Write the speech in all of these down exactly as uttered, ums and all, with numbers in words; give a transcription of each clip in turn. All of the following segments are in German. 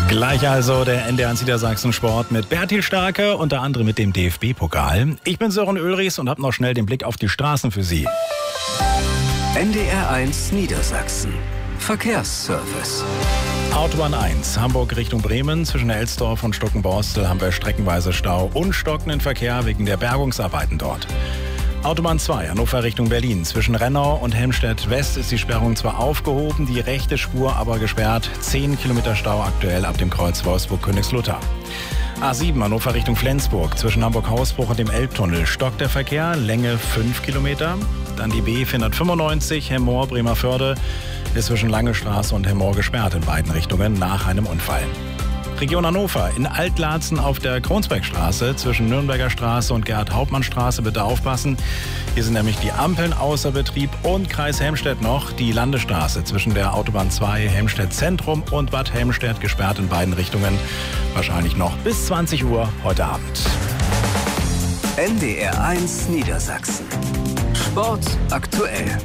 Gleich also der N D R eins Niedersachsen Sport mit Bertil Starke, unter anderem mit dem D F B-Pokal. Ich bin Sören Ulrichs und habe noch schnell den Blick auf die Straßen für Sie. N D R eins Niedersachsen Verkehrsservice. Autobahn eins, Hamburg Richtung Bremen. Zwischen Elsdorf und Stockenborstel haben wir streckenweise Stau und stockenden Verkehr wegen der Bergungsarbeiten dort. Autobahn zwei, Hannover Richtung Berlin. Zwischen Rennau und Helmstedt West ist die Sperrung zwar aufgehoben, die rechte Spur aber gesperrt. zehn Kilometer Stau aktuell ab dem Kreuz Wolfsburg-Königslutter. A sieben, Hannover Richtung Flensburg. Zwischen Hamburg-Hausbruch und dem Elbtunnel stockt der Verkehr, Länge fünf Kilometer. Dann die B vierhundertfünfundneunzig, Hemmoor, Bremerförde, ist zwischen Lange Straße und Hemmoor gesperrt in beiden Richtungen nach einem Unfall. Region Hannover, in Altlaatzen auf der Kronsbergstraße zwischen Nürnberger Straße und Gerhard-Hauptmann-Straße bitte aufpassen. Hier sind nämlich die Ampeln außer Betrieb und Kreis Helmstedt noch. Die Landesstraße zwischen der Autobahn zwei Helmstedt Zentrum und Bad Helmstedt gesperrt in beiden Richtungen. Wahrscheinlich noch bis zwanzig Uhr heute Abend. N D R eins Niedersachsen. Sport aktuell.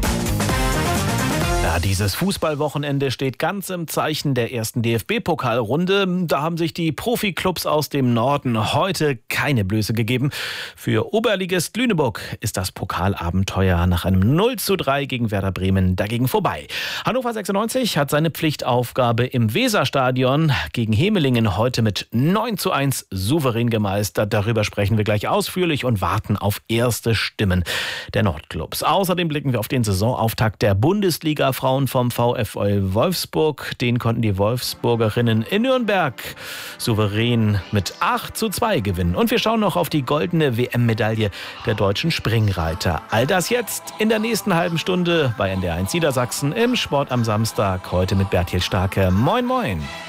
Ja, dieses Fußballwochenende steht ganz im Zeichen der ersten D F B-Pokalrunde. Da haben sich die Profiklubs aus dem Norden heute keine Blöße gegeben. Für Oberligist Lüneburg ist das Pokalabenteuer nach einem null zu drei gegen Werder Bremen dagegen vorbei. Hannover sechsundneunzig hat seine Pflichtaufgabe im Weserstadion gegen Hemelingen heute mit neun zu eins souverän gemeistert. Darüber sprechen wir gleich ausführlich und warten auf erste Stimmen der Nordclubs. Außerdem blicken wir auf den Saisonauftakt der Bundesliga Frauen vom VfL Wolfsburg. Den konnten die Wolfsburgerinnen in Nürnberg souverän mit acht zu zwei gewinnen. Und wir schauen noch auf die goldene W M-Medaille der deutschen Springreiter. All das jetzt in der nächsten halben Stunde bei N D R eins Niedersachsen im Sport am Samstag. Heute mit Bertil Starke. Moin, moin.